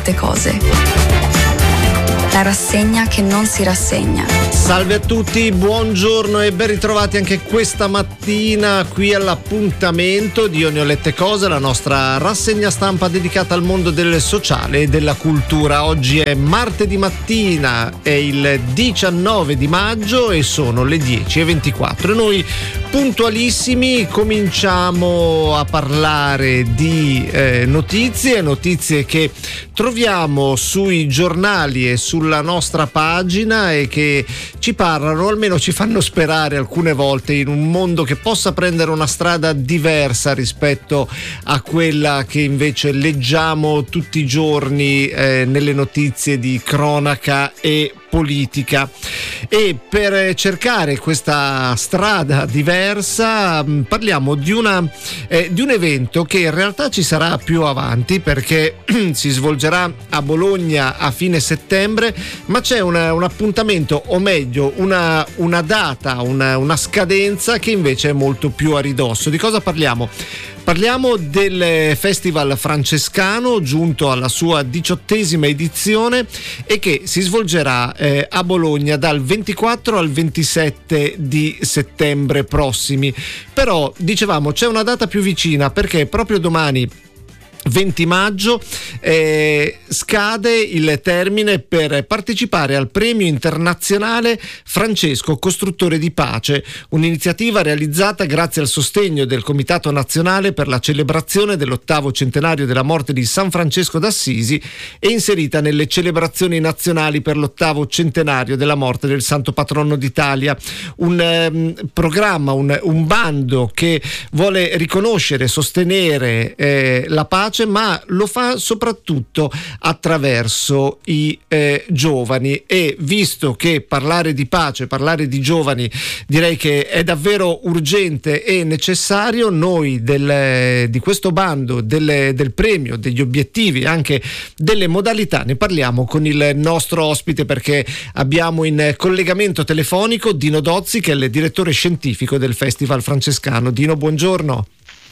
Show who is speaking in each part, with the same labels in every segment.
Speaker 1: cose. La rassegna che non si rassegna.
Speaker 2: Salve a tutti, buongiorno e ben ritrovati anche questa mattina qui all'appuntamento di Io ne ho lette cose, la nostra rassegna stampa dedicata al mondo del sociale e della cultura. Oggi è martedì mattina, è il 19 di maggio e sono le 10:24 e noi puntualissimi cominciamo a parlare di notizie che troviamo sui giornali e sulla nostra pagina e che ci parlano, o almeno ci fanno sperare alcune volte, in un mondo che possa prendere una strada diversa rispetto a quella che invece leggiamo tutti i giorni nelle notizie di cronaca e politica. E per cercare questa strada diversa parliamo di un evento che in realtà ci sarà più avanti, perché si svolgerà a Bologna a fine settembre, ma c'è un appuntamento, o meglio una data, una scadenza che invece è molto più a ridosso. Di cosa parliamo? Parliamo del Festival Francescano, giunto alla sua 18ª edizione e che si svolgerà a Bologna dal 24 al 27 di settembre prossimi. Però, dicevamo, c'è una data più vicina, perché proprio domani 20 maggio scade il termine per partecipare al premio internazionale Francesco Costruttore di Pace, un'iniziativa realizzata grazie al sostegno del Comitato Nazionale per la celebrazione dell'8° centenario della morte di San Francesco d'Assisi e inserita nelle celebrazioni nazionali per l'8° centenario della morte del Santo Patrono d'Italia. Un programma, un bando che vuole riconoscere e sostenere la pace, ma lo fa soprattutto attraverso i giovani. E visto che parlare di pace, parlare di giovani, direi che è davvero urgente e necessario, noi di questo bando, del premio, degli obiettivi, anche delle modalità, ne parliamo con il nostro ospite, perché abbiamo in collegamento telefonico Dino Dozzi, che è il direttore scientifico del Festival Francescano. Dino, buongiorno.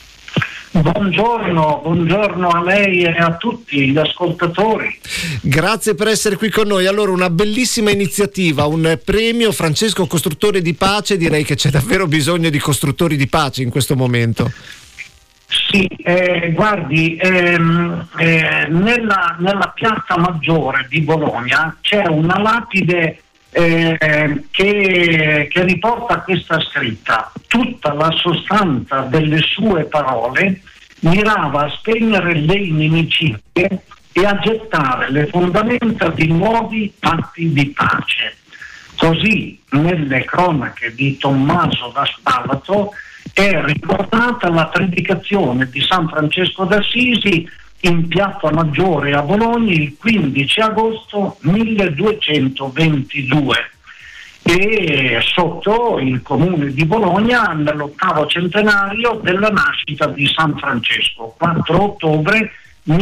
Speaker 3: Buongiorno a lei e a tutti gli ascoltatori.
Speaker 2: Grazie per essere qui con noi. Allora, una bellissima iniziativa, un premio Francesco Costruttore di Pace. Direi che c'è davvero bisogno di costruttori di pace in questo momento.
Speaker 3: Sì, guardi, nella piazza Maggiore di Bologna c'è una lapide che riporta questa scritta: tutta la sostanza delle sue parole mirava a spegnere le inimicizie e a gettare le fondamenta di nuovi patti di pace. Così nelle cronache di Tommaso da Spalato è ricordata la predicazione di San Francesco d'Assisi in piazza Maggiore a Bologna il 15 agosto 1222 e sotto il comune di Bologna nell'8° centenario della nascita di San Francesco, 4 ottobre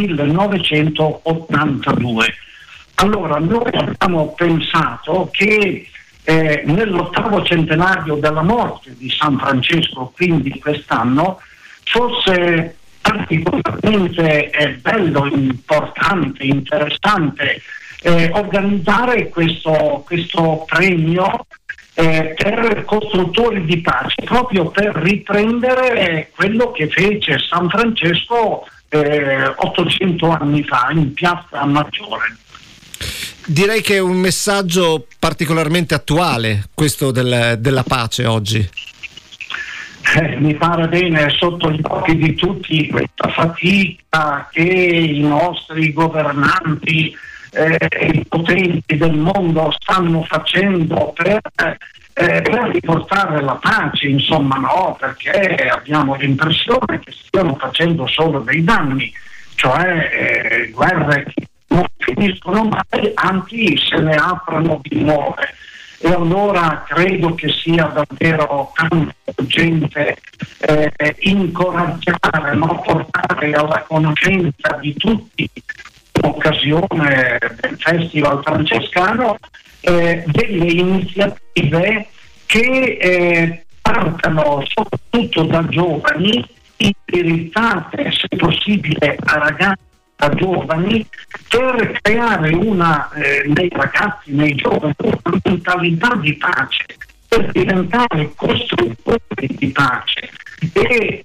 Speaker 3: 1982. Allora, noi abbiamo pensato che nell'8° centenario della morte di San Francesco, quindi quest'anno, fosse particolarmente bello, importante, interessante organizzare questo premio per costruttori di pace, proprio per riprendere quello che fece San Francesco 800 anni fa in piazza Maggiore.
Speaker 2: Direi che è un messaggio particolarmente attuale questo della pace oggi.
Speaker 3: Mi pare bene, sotto gli occhi di tutti, questa fatica che i nostri governanti, i potenti del mondo stanno facendo per riportare la pace, insomma, no, perché abbiamo l'impressione che stiano facendo solo dei danni, cioè guerre che non finiscono mai, anzi se ne aprono di nuove. E allora credo che sia davvero tanto urgente incoraggiare, portare alla conoscenza di tutti, in occasione del Festival Francescano, delle iniziative che partano soprattutto da giovani, indirizzate se possibile a ragazzi giovani, per creare nei ragazzi, nei giovani, una mentalità di pace, per diventare costruttori di pace. E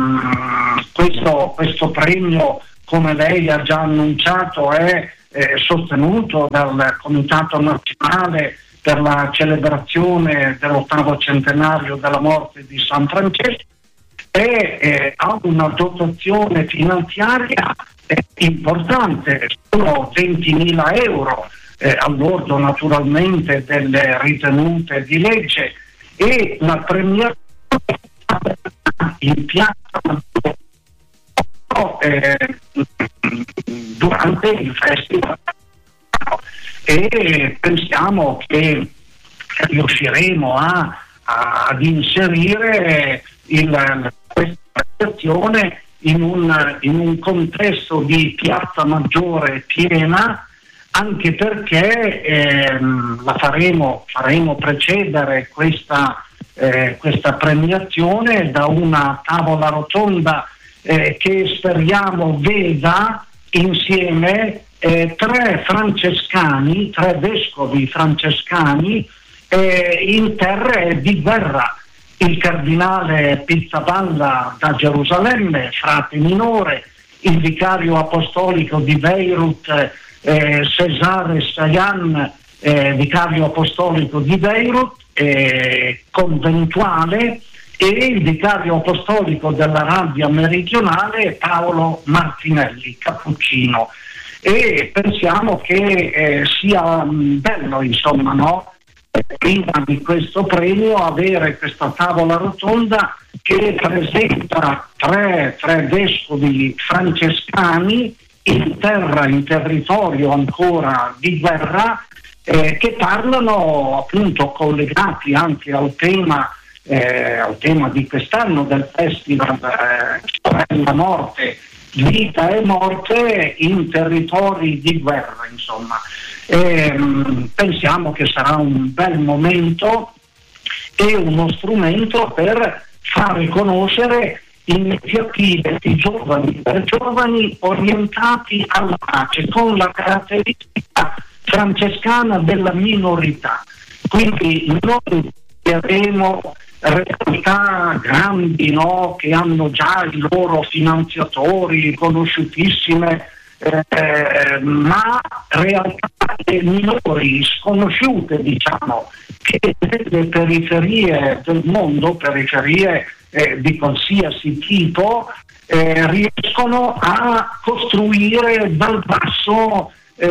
Speaker 3: questo premio, come lei ha già annunciato, è sostenuto dal Comitato Nazionale per la celebrazione dell'8° centenario della morte di San Francesco, e ha una dotazione finanziaria importante, sono 20.000 euro, al lordo naturalmente delle ritenute di legge, e la premiazione in piazza durante il festival, e pensiamo che riusciremo ad inserire questa azione in un contesto di piazza maggiore piena, anche perché faremo precedere questa premiazione da una tavola rotonda che speriamo veda insieme tre vescovi francescani in terre di guerra: il cardinale Pizzaballa da Gerusalemme, frate minore, il vicario apostolico di Beirut Cesare Sayan, vicario apostolico di Beirut, conventuale, e il vicario apostolico dell'Arabia meridionale Paolo Martinelli, cappuccino. E pensiamo che sia bello, insomma, no? Prima di questo premio avere questa tavola rotonda che presenta tre vescovi francescani in territorio ancora di guerra, che parlano, appunto, collegati anche al tema di quest'anno del festival la morte, vita e morte in territori di guerra, insomma. Pensiamo che sarà un bel momento e uno strumento per fare conoscere iniziative di giovani per giovani orientati alla pace, con la caratteristica francescana della minorità. Quindi noi avremo realtà grandi, no, che hanno già i loro finanziatori, conosciutissime, ma realtà minori, sconosciute, diciamo, che nelle periferie del mondo, periferie di qualsiasi tipo, riescono a costruire dal basso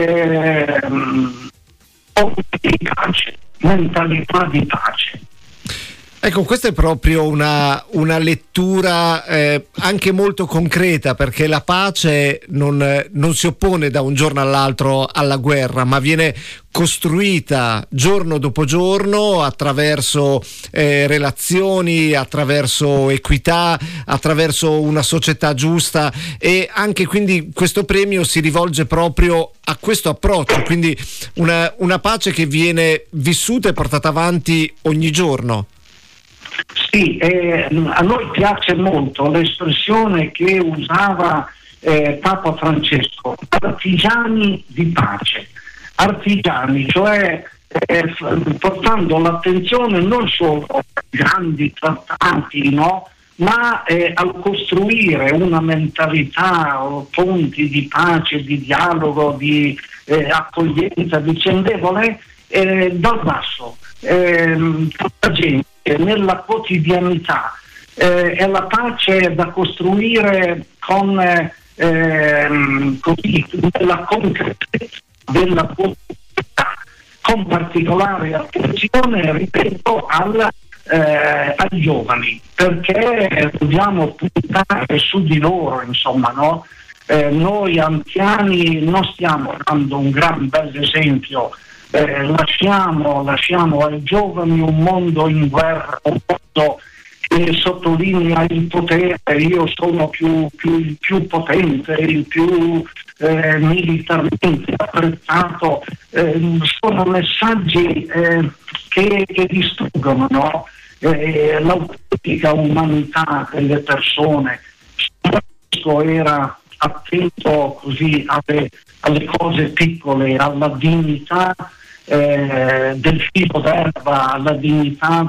Speaker 3: mentalità di pace.
Speaker 2: Ecco, questa è proprio una lettura anche molto concreta, perché la pace non si oppone da un giorno all'altro alla guerra, ma viene costruita giorno dopo giorno attraverso relazioni, attraverso equità, attraverso una società giusta, e anche quindi questo premio si rivolge proprio a questo approccio, quindi una pace che viene vissuta e portata avanti ogni giorno.
Speaker 3: Sì, a noi piace molto l'espressione che usava Papa Francesco: artigiani di pace. Artigiani, cioè portando l'attenzione non solo ai grandi trattanti, no, ma al costruire una mentalità, ponti di pace, di dialogo, di accoglienza vicendevole dal basso. Tutta gente nella quotidianità, è la pace da costruire con così, nella concretezza della quotidianità, con particolare attenzione, ripeto, ai giovani, perché dobbiamo puntare su di loro, insomma, no? Noi anziani non stiamo dando un gran bel esempio. Lasciamo ai giovani un mondo in guerra, un mondo che sottolinea il potere: io sono più potente, il più militarmente apprezzato. Sono messaggi che distruggono, no? L'autentica umanità delle persone. Questo era attento così alle cose piccole, alla dignità del filo d'erba, alla dignità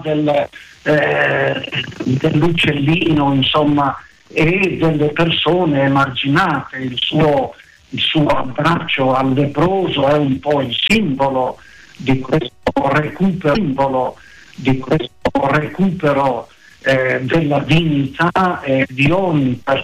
Speaker 3: dell'uccellino, insomma, e delle persone emarginate. Il suo abbraccio al leproso è un po' il simbolo di questo recupero della dignità di ogni persona